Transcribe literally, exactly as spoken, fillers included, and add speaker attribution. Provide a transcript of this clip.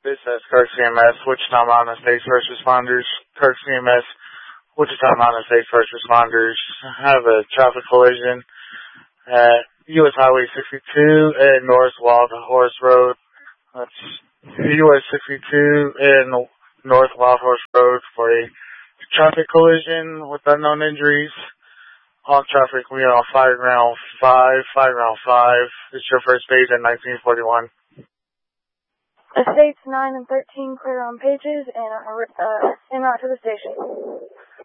Speaker 1: This is Kirk C M S, Wichita Mountain States First Responders. Kirk C M S, Wichita Mountain States First Responders have a traffic collision at U S Highway sixty-two at North Wild Horse Road. That's U S sixty-two and North Wild Horse Road for a traffic collision with unknown injuries. All traffic, we are on fire ground five, fire ground five. It's your first page at nineteen forty-one.
Speaker 2: Estates nine and thirteen clear on pages and uh, en route to the station.